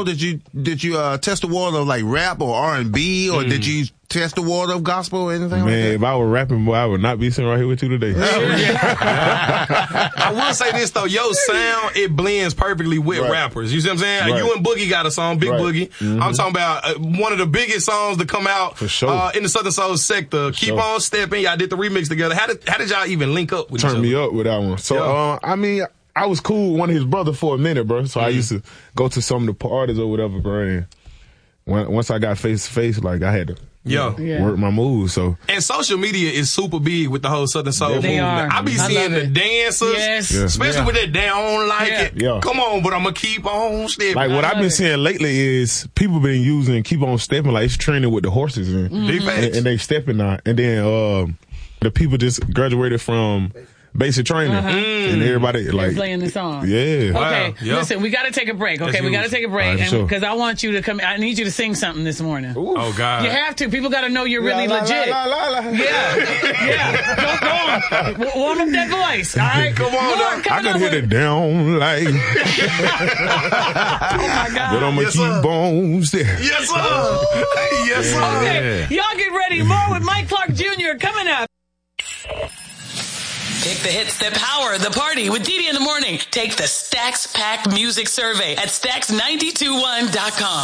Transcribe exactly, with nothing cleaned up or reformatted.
gospel? Did you did you uh, test the water of like rap or R and B, or mm. did you test the water of gospel or anything? Man, like that? If I were rapping, boy, I would not be sitting right here with you today. I will say this though, your sound it blends perfectly with right. rappers. You see what I'm saying? Right. You and Boogie got a song, Big right. Boogie. Mm-hmm. I'm talking about uh, one of the biggest songs to come out For sure. uh, in the Southern Soul sector. For Keep sure. on stepping. Y'all did the remix together. How did how did y'all even link up with Turn each other? me up with that one. So yeah. uh, I mean. I was cool with one of his brothers for a minute, bro. So mm. I used to go to some of the parties or whatever, bro. And when, once I got face to face, like I had to Yo. Yeah. work my moves. So and social media is super big with the whole Southern Soul they movement. Are. I be I seeing the dancers, yes. yeah. especially yeah. with that they don't like yeah. it. Yeah. Come on, but I'm gonna keep on stepping. Like what I I've been it. seeing lately is people been using keep on stepping like it's training with the horses and, mm-hmm. and, and they stepping now. And then um, the people just graduated from basic training uh-huh. and everybody like They're playing the song. Yeah. Okay, wow. yep. listen, we got to take a break. Okay, That's we got to take a break because right, sure. I want you to come. I need you to sing something this morning. Ooh. Oh God, you have to. People got to know you're really la, la, legit. La, la, la, la. Yeah, yeah. Go, go on, w- warm up that voice. All right, come on. More, I can hear it down like. Oh my God! But I'm gonna yes, keep sir. bones there. Yes sir. Yes sir. Okay, y'all get ready. More with Mike Clark Junior coming up. Pick the hits that power the party with Dee Dee in the morning. Take the Stax Pack Music Survey at Stax nine two one dot com.